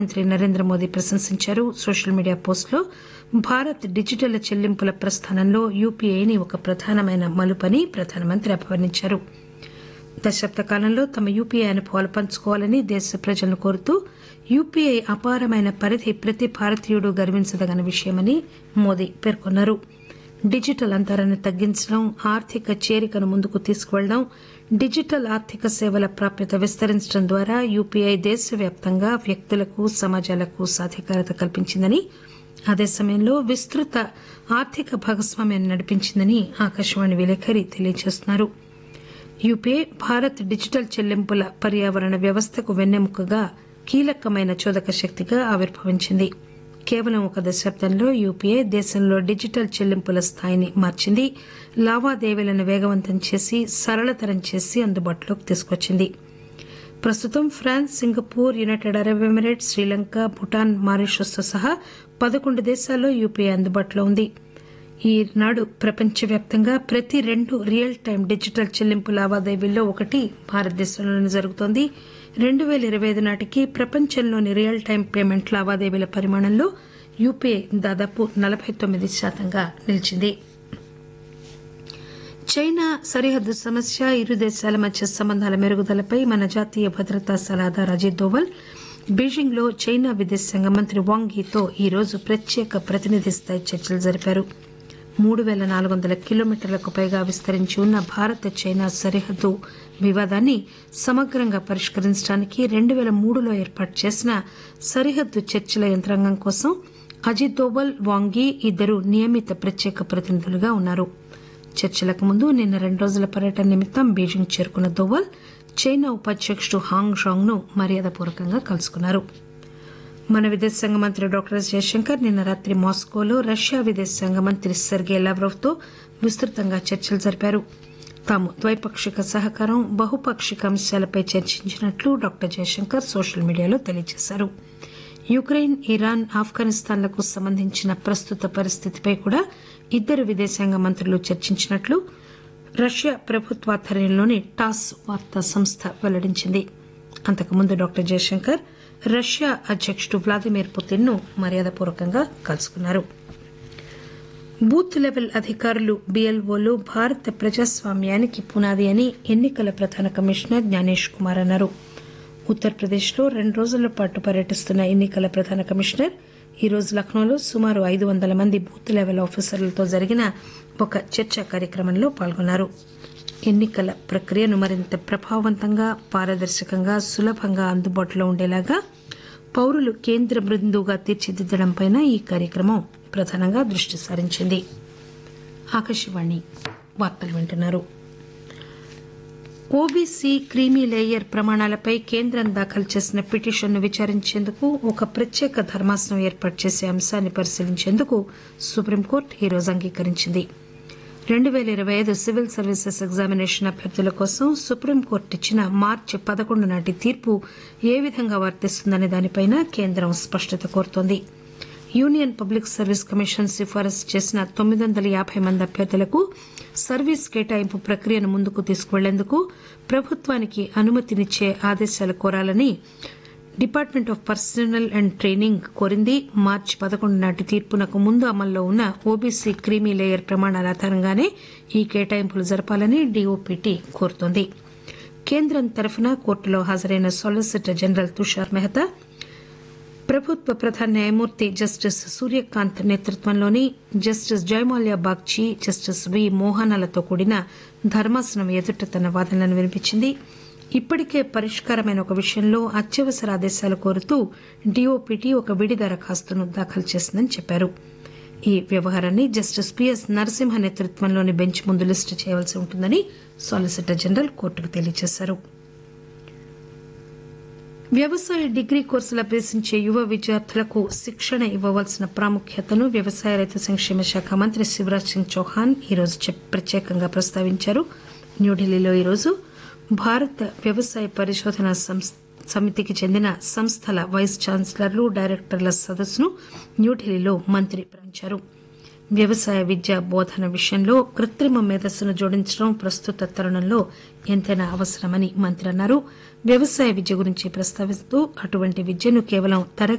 మంత్రి నరేంద్ర మోదీ ప్రశంసించారు. Social media పోస్టులో భారత్ డిజిటల్ చెల్లింపుల ప్రస్థానంలో యూపీఐని ఒక ప్రధానమైన మలుపని ప్రధానమంత్రి అభివర్ణించారు. దశాబ్ద కాలంలో తమ యూపీఐ అనుభవాలు పంచుకోవాలని దేశ ప్రజలను కోరుతూ యూపీఐ అపారమైన పరిధి ప్రతి భారతీయుడు గర్వించదగిన విషయమని మోదీ పేర్కొన్నారు. డిజిటల్ అంతరాన్ని తగ్గించడం, ఆర్థిక చేరికను ముందుకు తీసుకువెళ్లడం, డిజిటల్ ఆర్థిక సేవల ప్రాప్యత విస్తరించడం ద్వారా యూపీఐ దేశవ్యాప్తంగా వ్యక్తులకు, సమాజాలకు సాధికారత కల్పించిందని, అదే సమయంలో విస్తృత ఆర్థిక భాగస్వామ్యాన్ని నడిపించిందని ఆకాశవాణి విలేకరి తెలియజేస్తున్నారు. యూపీఐ భారత్ డిజిటల్ చెల్లింపుల పర్యావరణ వ్యవస్థకు వెన్నెముకగా కీలకమైన చోదక శక్తిగా ఆవిర్భవించింది. కేవలం ఒక దశాబ్దంలో యూపీఐ దేశంలో డిజిటల్ చెల్లింపుల స్థాయిని మార్చింది, లావాదేవీలను వేగవంతం చేసి సరళతరం చేసి అందుబాటులోకి తీసుకొచ్చింది. ప్రస్తుతం France, Singapore, United Arab Emirates, Sri Lanka, Bhutan, Mauritius తో సహా 11 దేశాల్లో యూపీఐ అందుబాటులో ఉంది. ఈనాడు ప్రపంచవ్యాప్తంగా ప్రతి 2 రియల్ టైం డిజిటల్ చెల్లింపు లావాదేవీల్లో ఒకటి భారతదేశంలోనే జరుగుతోంది. 2025 నాటికి ప్రపంచంలోని రియల్ టైం పేమెంట్ లావాదేవీల పరిమాణంలో యూపీఐ దాదాపు 49% నిలిచింది. చైనా సరిహద్దు సమస్య, ఇరు దేశాల మధ్య సంబంధాల మెరుగుదలపై మన జాతీయ భద్రతా సలహాదారు అజిత్ దోవల్ బీజింగ్ లో చైనా విదేశాంగ మంత్రి వాంగ్ యీతో ఈరోజు ప్రత్యేక ప్రతినిధి స్థాయి చర్చలు జరిపారు. 3400 కిలోమీటర్లకు పైగా విస్తరించి ఉన్న భారత్ చైనా సరిహద్దు వివాదాన్ని సమగ్రంగా పరిష్కరించడానికి 2003లో ఏర్పాటు చేసిన సరిహద్దు చర్చల యంత్రాంగం కోసం అజిత్ దోవల్, వాంగ్ యీ ఇద్దరు నియమిత ప్రత్యేక ప్రతినిధులుగా ఉన్నారు. చర్చలకు ముందు నిన్న 2 రోజుల పర్యటన నిమిత్తం బీజింగ్ చేరుకున్న దోవల్ చైనా ఉపాధ్యకుడు హాంగ్ జాంగ్ ను మర్యాదపూర్వకంగా కలుసుకున్నారు. మన విదేశాంగ మంత్రి డాక్టర్ ఎస్ జయశంకర్ నిన్న రాత్రి మాస్కోలో రష్యా విదేశాంగ మంత్రి సెర్గే లావ్రోవ్ తో విస్తృతంగా చర్చలు జరిపారు. తాము ద్వైపాక్షిక సహకారం, బహుపాక్షిక అంశాలపై చర్చించినట్లు డాక్టర్ జయశంకర్ సోషల్ మీడియాలో తెలియజేశారు. యుక్రెయిన్, ఇరాన్, ఆఫ్ఘనిస్తాన్లకు సంబంధించిన ప్రస్తుత పరిస్థితిపై కూడా ఇద్దరు విదేశాంగ మంత్రులు చర్చించినట్లు రష్యా ప్రభుత్వాధ్వర్యంలోని టాస్ వార్తా సంస్థ వెల్లడించింది. అంతకుముందు డాక్టర్ జయశంకర్ రష్యా అధ్యకుడు వ్లాదిమిర్ పుతిన్ ను మర్యాదపూర్వకంగా కలుసుకున్నారు. బూత్ లెవెల్ అధికారులు, బీఎల్ఓలు భారత ప్రజాస్వామ్యానికి పునాది అని ఎన్నికల ప్రధాన కమిషనర్ జ్ఞానేష్ కుమార్ అన్నారు. ఉత్తరప్రదేశ్లో 2 రోజుల పాటు పర్యటిస్తున్న ఎన్నికల ప్రధాన కమిషనర్ ఈరోజు లక్నోలో సుమారు 500 మంది బూత్ లెవెల్ ఆఫీసర్లతో జరిగిన ఒక చర్చా కార్యక్రమంలో పాల్గొన్నారు. ఎన్నికల ప్రక్రియను మరింత ప్రభావవంతంగా, పారదర్శకంగా, సులభంగా అందుబాటులో ఉండేలాగా పౌరులు కేంద్ర బిందువుగా తీర్చిదిద్దడంపై ఈ కార్యక్రమం ప్రధానంగా దృష్టి సారించింది. ఆకాశవాణి వార్తలు వింటున్నారు. ఓబీసీ క్రీమీ లేయర్ ప్రమాణాలపై కేంద్రం దాఖలు చేసిన పిటిషన్ను విచారించేందుకు ఒక ప్రత్యేక ధర్మాసనం ఏర్పాటు చేసే అంశాన్ని పరిశీలించేందుకు సుప్రీంకోర్టు ఈరోజు అంగీకరించింది. 2025 సివిల్ సర్వీసెస్ ఎగ్జామినేషన్ అభ్యర్థుల కోసం సుప్రీంకోర్టు ఇచ్చిన మార్చి 11 నాటి తీర్పు ఏ విధంగా వర్తిస్తుందనే దానిపై కేంద్రం స్పష్టత కోరుతోంది. యూనియన్ పబ్లిక్ సర్వీస్ కమిషన్ సిఫారసు చేసిన 950 మంది అభ్యర్థులకు సర్వీస్ కేటాయింపు ప్రక్రియను ముందుకు తీసుకువెళ్లేందుకు ప్రభుత్వానికి అనుమతినిచ్చే ఆదేశాలు కోరాలని department of personal and training కోరింది. మార్చి 11 నాటి తీర్పునకు ముందు అమల్లో ఉన్న ఓబీసీ క్రీమీ లేయర్ ప్రమాణాల ఆధారంగానే ఈ కేటాయింపులు జరపాలని డీఓపీటీ కోరుతోంది. కేంద్రం తరఫున కోర్టులో హాజరైన సాలిసిటర్ జనరల్ తుషార్ మెహతా, ప్రభుత్వ ప్రధాన న్యాయమూర్తి జస్టిస్ సూర్యకాంత్ నేతృత్వంలోని జస్టిస్ జయమాల్యా బాగ్చి, జస్టిస్ వి మోహనాలతో కూడిన ధర్మాసనం ఎదుట తన వాదనలను వినిపించింది. ఇప్పటికే పరిష్కారమైన ఒక విషయంలో అత్యవసర ఆదేశాలు కోరుతూ డీఓపీటీ ఒక విడి దరఖాస్తును దాఖలు చేసిందని చెప్పారు. ఈ వ్యవహారాన్ని జస్టిస్ పిఎస్ నరసింహ నేతృత్వంలోని బెంచ్ ముందు లిస్టు చేయవలసి ఉంటుందని సాలిసిటర్ జనరల్ కోర్టుకు తెలియజేశారు. వ్యవసాయ డిగ్రీ కోర్సులు అభ్యసించే యువ విద్యార్థులకు శిక్షణ ఇవ్వవలసిన ప్రాముఖ్యతను వ్యవసాయ రైతు సంక్షేమ శాఖ మంత్రి శివరాజ్ సింగ్ చౌహాన్ ఈరోజు ప్రత్యేకంగా ప్రస్తావించారు. న్యూఢిల్లీలో ఈరోజు భారత వ్యవసాయ పరిశోధన సమితికి చెందిన సంస్థల వైస్ ఛాన్సలర్లు, డైరెక్టర్ల సదస్సును న్యూఢిల్లీలో మంత్రి ప్రారంభించారు. వ్యవసాయ విద్య బోధన విషయంలో కృత్రిమ మేధస్సును జోడించడం ప్రస్తుత తరుణంలో ఎంతైనా అవసరమని మంత్రి అన్నారు. వ్యవసాయ విద్య గురించి ప్రస్తావిస్తూ అటువంటి విద్యను కేవలం